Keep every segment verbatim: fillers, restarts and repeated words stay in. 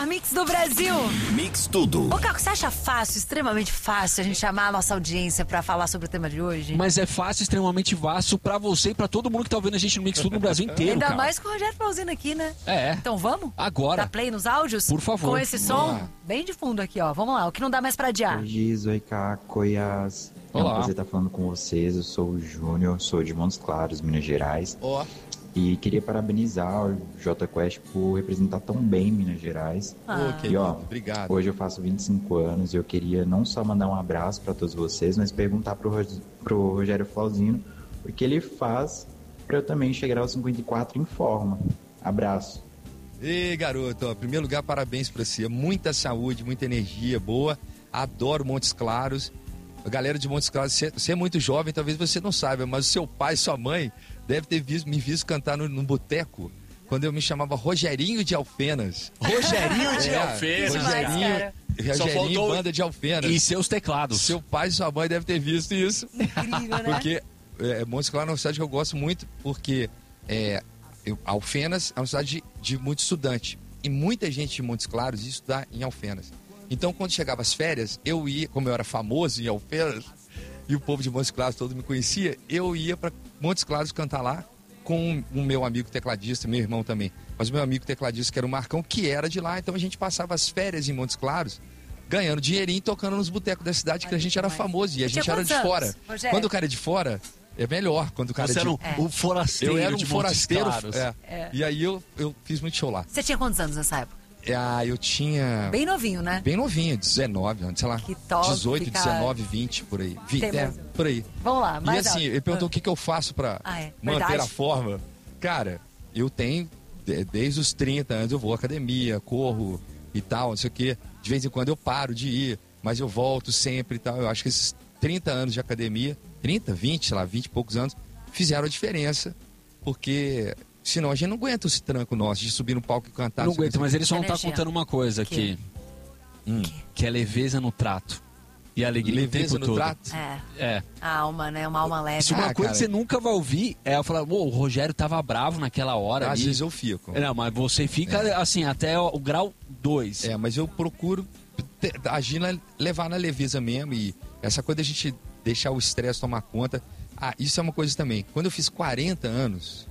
melhor mix do Brasil. Mix tudo. Ô, Caco, você acha fácil, extremamente fácil, a gente chamar a nossa audiência pra falar sobre o tema de hoje? Mas é fácil, extremamente fácil pra você e pra todo mundo que tá ouvindo a gente no Mix Tudo no Brasil inteiro, Ainda cara. mais com o Rogério Flauzino aqui, né? É. Então vamos? Agora. Dá play nos áudios? Por favor. Com esse som bem de fundo aqui, ó. Vamos lá, o que não dá mais pra adiar. Oi, Giz, oi, Caco, oi, As. É um Olá. prazer estar falando com vocês. Eu sou o Júnior, sou de Montes Claros, Minas Gerais. Ó. E queria parabenizar o Jota Quest por representar tão bem Minas Gerais. Ah. Ô, E ó, obrigado. hoje eu faço vinte e cinco anos e eu queria não só mandar um abraço para todos vocês, mas perguntar pro, Ro- pro Rogério Flauzino o que ele faz para eu também chegar aos cinquenta e quatro em forma. Abraço. Ei, garoto, ó, em primeiro lugar, parabéns pra você. Muita saúde, muita energia boa. Adoro Montes Claros. A galera de Montes Claros, você, você é muito jovem, talvez você não saiba, mas o seu pai e sua mãe devem ter visto, me visto cantar no, no boteco quando eu me chamava Rogerinho de Alfenas. Rogerinho de É, Alfenas. Rogerinho, cara. Só Rogerinho faltou- Banda de Alfenas. E seus teclados. Seu pai e sua mãe devem ter visto isso. Incrível, né? Porque é, Montes Claros é uma cidade que eu gosto muito, porque é, eu, Alfenas é uma cidade de, de muito estudante. E muita gente de Montes Claros ia estudar em Alfenas. Então, quando chegava as férias, eu ia, como eu era famoso em Alfenas, e o povo de Montes Claros todo me conhecia, eu ia para Montes Claros cantar lá com o meu amigo tecladista, meu irmão também. Mas o meu amigo tecladista, que era o Marcão, que era de lá. Então, a gente passava as férias em Montes Claros, ganhando dinheirinho e tocando nos botecos da cidade, que a gente era famoso. E a Você gente tinha era de quantos fora. anos, Rogério? Quando o cara é de fora, é melhor. Quando o cara Você é de... era um, É. um forasteiro Eu era um de forasteiro. Montes Claros. É. É. E aí eu, eu fiz muito show lá. Você tinha quantos anos nessa época? Ah, eu tinha... Bem novinho, né? Bem novinho, dezenove anos, sei lá. Que top, dezoito, fica- dezenove, vinte, por aí. vinte, Tem é, mais- por aí. Vamos lá, E mais assim, áudio. ele perguntou o que, que eu faço pra Ah, é. manter Verdade. a forma. Cara, eu tenho, de- desde os trinta anos, eu vou à academia, corro e tal, não sei o quê. De vez em quando eu paro de ir, mas eu volto sempre e tal. Eu acho que esses trinta anos de academia, trinta, vinte, sei lá, vinte e poucos anos, fizeram a diferença, porque senão a gente não aguenta esse tranco nosso de subir no palco e cantar. Não sei o aguento, quê. mas ele só não tá Energia. contando uma coisa aqui. Hum. Que é leveza no trato. E alegria Leveza o tempo no todo. trato? É, É. a alma, né? Uma alma leve. Se uma Ah, coisa cara. que você nunca vai ouvir é eu falar, "Ô, o Rogério tava bravo naquela hora Às ali." vezes eu fico. Não, mas você fica assim, até o, o grau dois. É, mas eu procuro te- agir, na, levar na leveza mesmo. E essa coisa da gente deixar o estresse tomar conta. Ah, isso é uma coisa também. Quando eu fiz quarenta anos,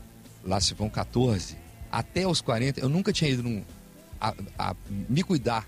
lá se vão quatorze, até os quarenta, eu nunca tinha ido num, a, a me cuidar.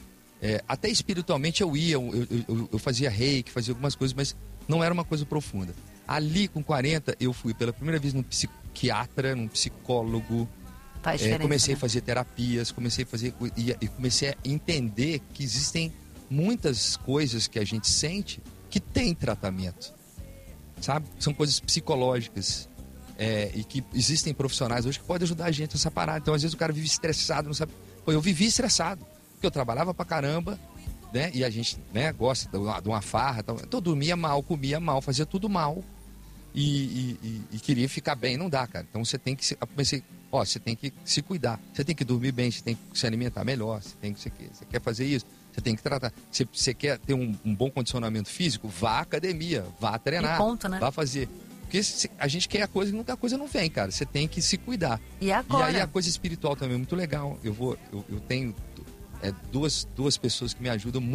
É, até espiritualmente eu ia, eu, eu, eu- eu fazia reiki, fazia algumas coisas, mas não era uma coisa profunda. Ali com quarenta, eu fui pela primeira vez num psiquiatra, num psicólogo. Faz É, diferença, comecei né? a fazer terapias, comecei a fazer co- e, e comecei a entender que existem muitas coisas que a gente sente que tem tratamento, sabe? São coisas psicológicas é, e que existem profissionais hoje que podem ajudar a gente nessa parada. Então, às vezes o cara vive estressado, não sabe. Pô, eu vivi estressado porque eu trabalhava pra caramba, né? E a gente, né? Gosta de uma, de uma farra, tal. Então eu dormia mal, comia mal, fazia tudo mal. E, e- e- e queria ficar bem, não dá, cara. Então você tem que se, eu pensei, ó, você tem que se cuidar, você tem que dormir bem, você tem que se alimentar melhor, você tem que você quer, você quer fazer isso, você tem que tratar. Você, você quer ter um, um bom condicionamento físico, vá à academia, vá treinar, E ponto, né? vá fazer. Porque se- a gente quer a coisa e nunca a coisa não vem, cara. Você tem que se cuidar. E agora? E aí a coisa espiritual também é muito legal. Eu vou, eu, eu tenho é, duas, duas pessoas que me ajudam muito.